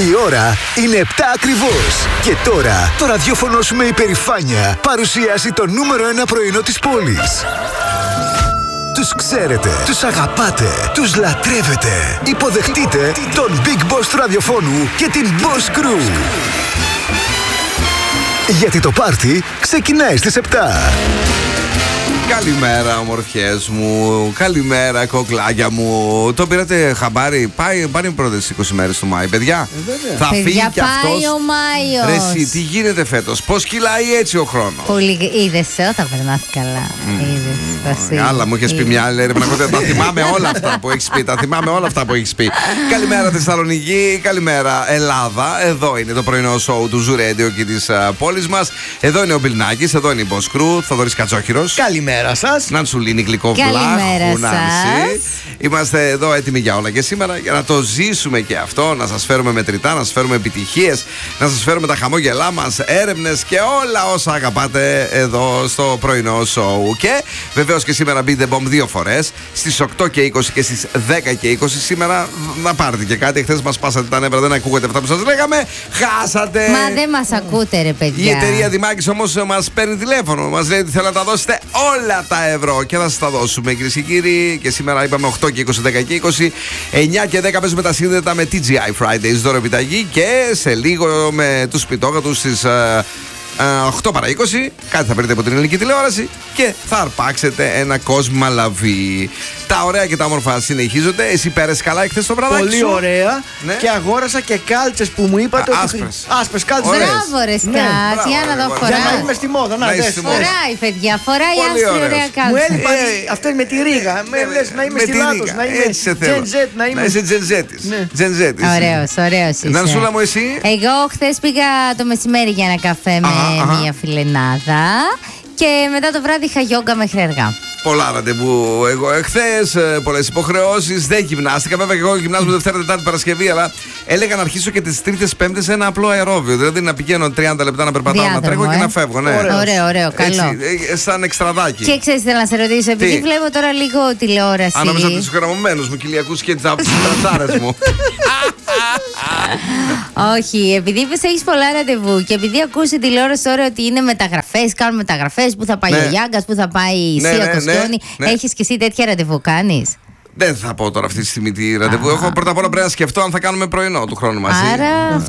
Η ώρα είναι 7 ακριβώς. Και τώρα το ραδιόφωνο σου με υπερηφάνεια παρουσιάζει το νούμερο 1 πρωινό της πόλης. Τους ξέρετε, τους αγαπάτε, τους λατρεύετε. Υποδεχτείτε τον Big Boss του ραδιοφώνου και την Boss Crew. Γιατί το πάρτι ξεκινάει στις 7. Καλημέρα, ομορφιές μου. Καλημέρα, κοκλάκια μου. Το πήρατε χαμπάρι? Πάνε πρώτες 20 μέρες του Μάη, παιδιά. Θα φύγει κι αυτός. Πάει ο Μάιος. Ρε εσύ, τι γίνεται φέτος? Πώς κυλάει έτσι ο χρόνος? Πολύ. Είδες, θα περνάς καλά. Είδες. Άλλα μου είχες πει μια άλλη. Τα θυμάμαι όλα αυτά που έχεις πει. Τα θυμάμαι όλα αυτά που έχεις πει. Καλημέρα Θεσσαλονίκη, καλημέρα Ελλάδα. Εδώ είναι το πρωινό σοου του Zoo Radio και της πόλης μας. Εδώ είναι ο Μπιλνάκης, εδώ είναι η Boss Crew, Θοδωρής Κατσόχυρος. Καλημέρα σας. Νανσουλίνη Γλυκόβλα. Καλημέρα σας. Είμαστε εδώ έτοιμοι για όλα και σήμερα για να το ζήσουμε και αυτό. Να σας φέρουμε μετρητά, να σας φέρουμε επιτυχίες, να σας φέρουμε τα χαμόγελά μας, έρευνες και όλα όσα αγαπάτε εδώ στο πρωινό σοου. Και βεβαίως και σήμερα Beat the Bomb 2 φορές, στις 8 και 20 και στις 10 και 20. Σήμερα να πάρετε και κάτι. Χθες μας πάσατε τα νεύρα, δεν ακούγεται αυτά που σας λέγαμε. Χάσατε. Μα δεν μας ακούτε, ρε παιδιά. Η εταιρεία Δημάκης όμως μας παίρνει τηλέφωνο. Μας λέει ότι θέλει να τα δώσετε όλα τα ευρώ και θα σας τα δώσουμε, κυρίες και κύριοι. Και σήμερα είπαμε 8 και 20, 10 και 20. 9 και 10 παίζουμε τα σύνδετα με TGI Fridays, δώρο επιταγή. Και σε λίγο με τους σπιτόγατους στις 8 παρά 20. Κάτι θα παίρνετε από την ελληνική τηλεόραση και θα αρπάξετε ένα κόσμημα λαβή. Τα ωραία και τα όμορφα συνεχίζονται. Εσύ πέρασε καλά εχθές το βραδάκι? Πολύ ωραία. Ναι. Και αγόρασα και κάλτσες που μου είπατε. Άσπρες κάλτσες. Μπράβο, ρε Σκάτ. Για να δω, φοράει. Για να είμαι στη μόδα. Να δες. Φοράει, παιδιά. Φοράει άσπρη ωραία κάλτσα. Μου έλειπα αυτό με τη ρίγα. Να είμαι στη Λάτος. Να είμαι Gen Z. Να είσαι Gen Z. Ωραίος είσαι. Νανσούλα μου, εσύ? Εγώ χθες πήγα το μεσημέρι για ένα καφέ με μια φιλενάδα. Και μετά το βράδυ είχα γιόγκα μέχρι αργά. Πολλά ραντεβού. Εγώ εχθές, πολλές υποχρεώσεις. Δεν γυμνάστηκα. Βέβαια και εγώ γυμνάζομαι Δευτέρα, Τετάρτη, Παρασκευή. Αλλά έλεγα να αρχίσω και τις Τρίτες, Πέμπτες ένα απλό αερόβιο. Δηλαδή να πηγαίνω 30 λεπτά να περπατάω, να τρέχω και να φεύγω. Ναι. Ωραίο, καλό. Έτσι, σαν εξτραδάκι. Και ξέρεις, θέλω να σε ρωτήσω, επειδή βλέπω τώρα λίγο τηλεόραση. Ανάμεσα από τους γραμμένους μου, κοιλιακούς και τσάρες μου. Όχι, επειδή είπες έχεις πολλά ραντεβού και επειδή ακούς την τηλεόραση τώρα ότι είναι μεταγραφές, κάνουν μεταγραφές, που θα πάει ο Γιάγκας, που θα πάει η Σία Κοστιόνη. Έχεις και εσύ τέτοια ραντεβού, κάνεις? Δεν θα πω τώρα αυτή τη στιγμή τι ραντεβού έχω. Πρώτα απ' όλα πρέπει να σκεφτώ αν θα κάνουμε πρωινό του χρόνου μαζί. Άρα